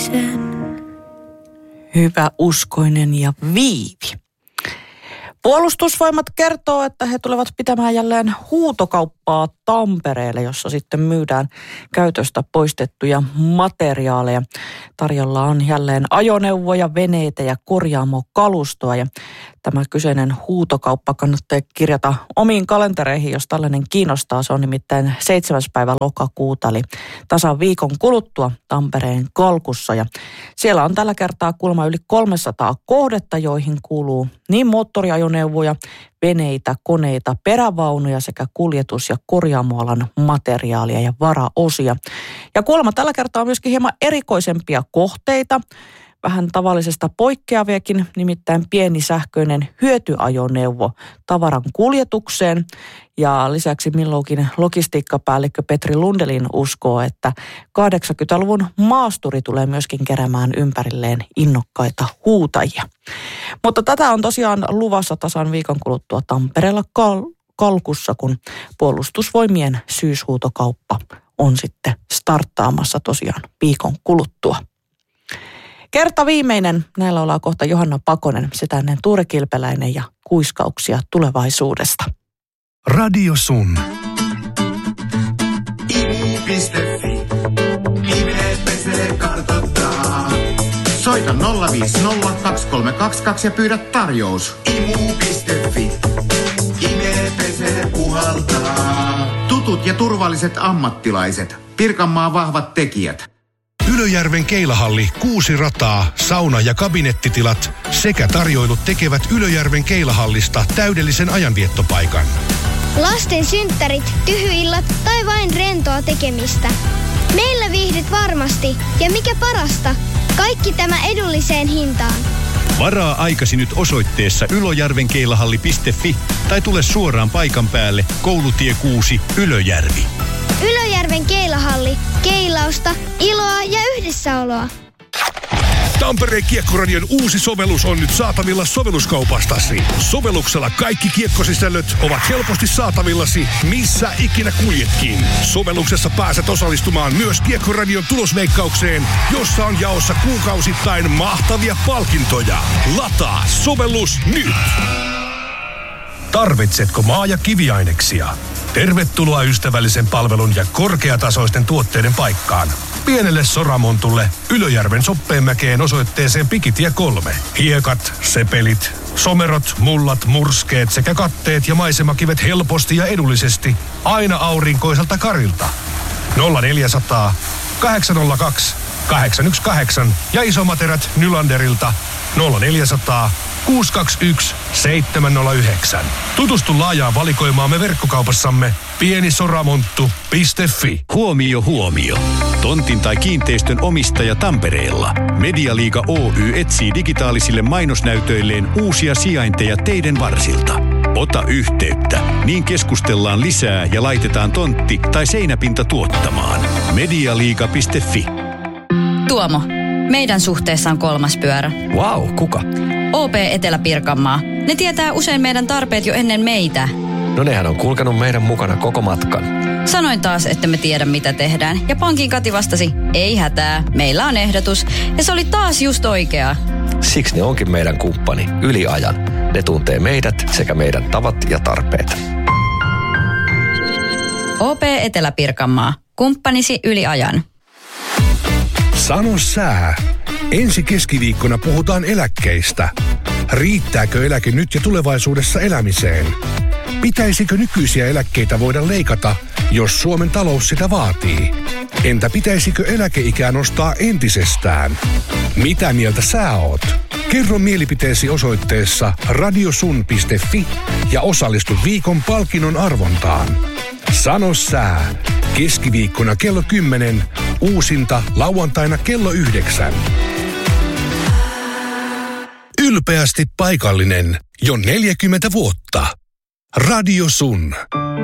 Viivisen. Hyvä uskoinen ja Viivi. Puolustusvoimat kertoo, että he tulevat pitämään jälleen huutokauppaa Tampereelle, jossa sitten myydään käytöstä poistettuja materiaaleja. Tarjolla on jälleen ajoneuvoja, veneitä ja korjaamokalustoa. Ja tämä kyseinen huutokauppa kannattaa kirjata omiin kalentereihin, jos tällainen kiinnostaa. Se on nimittäin 7. päivä lokakuuta, eli tasan viikon kuluttua Tampereen Kalkussa. Ja siellä on tällä kertaa kuulemma yli 300 kohdetta, joihin kuuluu niin moottoriajoneuvoja, veneitä, koneita, perävaunuja sekä kuljetus- ja korjaamoalan materiaalia ja varaosia. Ja kuulemma tällä kertaa on myöskin hieman erikoisempia kohteita, vähän tavallisesta poikkeaviakin, nimittäin pieni sähköinen hyötyajoneuvo tavaran kuljetukseen. Ja lisäksi milloinkin logistiikkapäällikkö Petri Lundelin uskoo, että 80-luvun maasturi tulee myöskin keräämään ympärilleen innokkaita huutajia. Mutta tätä on tosiaan luvassa tasan viikon kuluttua Tampereella Kalkussa, kun puolustusvoimien syyshuutokauppa on sitten starttaamassa tosiaan viikon kuluttua. Kerta viimeinen, näillä ollaan kohta Johanna Pakonen, sitä ennen Tuure Kilpeläinen ja kuiskauksia tulevaisuudesta. Radio Sun. Imu.fi. Nimet pesee kartoittaa. Soita 050 2322 ja pyydä tarjous. Imu.fi. Nimet pesee puhaltaa. Tutut ja turvalliset ammattilaiset. Pirkanmaan vahvat tekijät. Ylöjärven Keilahalli, 6 rataa, sauna- ja kabinettitilat sekä tarjoilut tekevät Ylöjärven Keilahallista täydellisen ajanviettopaikan. Lasten synttärit, tyhyillat tai vain rentoa tekemistä. Meillä viihdyt varmasti ja mikä parasta, kaikki tämä edulliseen hintaan. Varaa aikasi nyt osoitteessa ylöjärvenkeilahalli.fi tai tule suoraan paikan päälle Koulutie 6 Ylöjärvi. Ylöjärven Keilahalli. Keilausta, iloa ja yhdessäoloa. Tampereen Kiekkoradion uusi sovellus on nyt saatavilla sovelluskaupastasi. Sovelluksella kaikki kiekkosisällöt ovat helposti saatavillasi, missä ikinä kuljetkin. Sovelluksessa pääset osallistumaan myös Kiekkoradion tulosveikkaukseen, jossa on jaossa kuukausittain mahtavia palkintoja. Lataa sovellus nyt! Tarvitsetko maa- ja kiviaineksia? Tervetuloa ystävällisen palvelun ja korkeatasoisten tuotteiden paikkaan. Pienelle Soramontulle Ylöjärven Soppeenmäkeen osoitteeseen Pikitie 3. Hiekat, sepelit, somerot, mullat, murskeet sekä katteet ja maisemakivet helposti ja edullisesti aina aurinkoiselta karilta. 0400 802 818 ja isomaterät Nylanderilta 0400 621 709. Tutustu laajaan valikoimaamme verkkokaupassamme pienisoramonttu.fi. Huomio, huomio. Tontin tai kiinteistön omistaja Tampereella. Medialiiga Oy etsii digitaalisille mainosnäytöilleen uusia sijainteja teidän varsilta. Ota yhteyttä, niin keskustellaan lisää ja laitetaan tontti tai seinäpinta tuottamaan. Medialiiga.fi. Tuomo, meidän suhteessa on 3. pyörä. Vau, kuka? OP Etelä-Pirkanmaa. Ne tietää usein meidän tarpeet jo ennen meitä. No nehän on kulkenut meidän mukana koko matkan. Sanoin taas, että me tiedä mitä tehdään. Ja pankin Kati vastasi, ei hätää, meillä on ehdotus. Ja se oli taas just oikea. Siksi ne onkin meidän kumppani yli ajan. Ne tuntee meidät sekä meidän tavat ja tarpeet. OP Etelä-Pirkanmaa. Kumppanisi yli ajan. Sano sää. Ensi keskiviikkona puhutaan eläkkeistä. Riittääkö eläke nyt ja tulevaisuudessa elämiseen? Pitäisikö nykyisiä eläkkeitä voida leikata, jos Suomen talous sitä vaatii? Entä pitäisikö eläkeikää nostaa entisestään? Mitä mieltä sä oot? Kerro mielipiteesi osoitteessa radiosun.fi ja osallistu viikon palkinnon arvontaan. Sano sää. Keskiviikkona kello 10, uusinta lauantaina kello 9. Ylpeästi paikallinen jo 40 vuotta. Radio Sun.